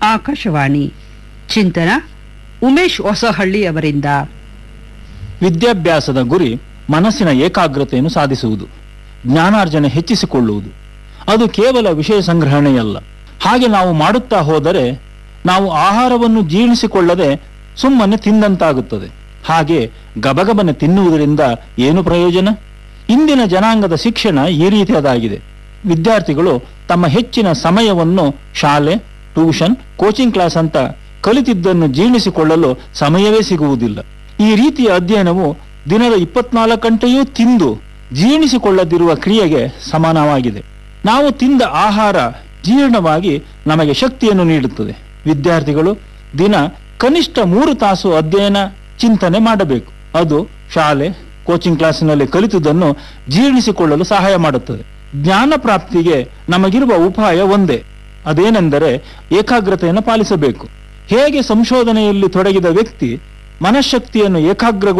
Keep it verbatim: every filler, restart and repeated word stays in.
ಆಕಾಶವಾಣಿ ಚಿಂತನ ಉಮೇಶ್ ಹೊಸಹಳ್ಳಿ ಅವರಿಂದ. ವಿದ್ಯಾಭ್ಯಾಸದ ಗುರಿ ಮನಸ್ಸಿನ ಏಕಾಗ್ರತೆಯನ್ನು ಸಾಧಿಸುವುದು, ಜ್ಞಾನಾರ್ಜನೆ ಹೆಚ್ಚಿಸಿಕೊಳ್ಳುವುದು. ಅದು ಕೇವಲ ವಿಷಯ ಸಂಗ್ರಹಣೆಯಲ್ಲ. ಹಾಗೆ ನಾವು ಮಾಡುತ್ತಾ ಹೋದರೆ ನಾವು ಆಹಾರವನ್ನು ಜೀರ್ಣಿಸಿಕೊಳ್ಳದೆ ಸುಮ್ಮನೆ ತಿಂದಂತಾಗುತ್ತದೆ. ಹಾಗೆ ಗಬಗಬನೆ ತಿನ್ನುವುದರಿಂದ ಏನು ಪ್ರಯೋಜನ? ಇಂದಿನ ಜನಾಂಗದ ಶಿಕ್ಷಣ ಈ ರೀತಿಯದಾಗಿದೆ. ವಿದ್ಯಾರ್ಥಿಗಳು ತಮ್ಮ ಹೆಚ್ಚಿನ ಸಮಯವನ್ನು ಶಾಲೆ, ಟ್ಯೂಷನ್, ಕೋಚಿಂಗ್ ಕ್ಲಾಸ್ ಅಂತ ಕಲಿತಿದ್ದನ್ನು ಜೀರ್ಣಿಸಿಕೊಳ್ಳಲು ಸಮಯವೇ ಸಿಗುವುದಿಲ್ಲ. ಈ ರೀತಿಯ ಅಧ್ಯಯನವು ದಿನದ ಇಪ್ಪತ್ನಾಲ್ಕು ಗಂಟೆಯೂ ತಿಂದು ಜೀರ್ಣಿಸಿಕೊಳ್ಳದಿರುವ ಕ್ರಿಯೆಗೆ ಸಮಾನವಾಗಿದೆ. ನಾವು ತಿಂದ ಆಹಾರ ಜೀರ್ಣವಾಗಿ ನಮಗೆ ಶಕ್ತಿಯನ್ನು ನೀಡುತ್ತದೆ. ವಿದ್ಯಾರ್ಥಿಗಳು ದಿನ ಕನಿಷ್ಠ ಮೂರು ತಾಸು ಅಧ್ಯಯನ ಚಿಂತನೆ ಮಾಡಬೇಕು. ಅದು ಶಾಲೆ, ಕೋಚಿಂಗ್ ಕ್ಲಾಸಿನಲ್ಲಿ ಕಲಿತುದನ್ನು ಜೀರ್ಣಿಸಿಕೊಳ್ಳಲು ಸಹಾಯ ಮಾಡುತ್ತದೆ. ಜ್ಞಾನ ಪ್ರಾಪ್ತಿಗೆ ನಮಗಿರುವ ಉಪಾಯ ಒಂದೇ, ಅದೇನೆಂದರೆ ಏಕಾಗ್ರತೆಯನ್ನು ಪಾಲಿಸಬೇಕು. ಹೇಗೆ ಸಂಶೋಧನೆಯಲ್ಲಿ ತೊಡಗಿದ ವ್ಯಕ್ತಿ ಮನಃಶಕ್ತಿಯನ್ನು ಏಕಾಗ್ರಗೊಳಿಸಿ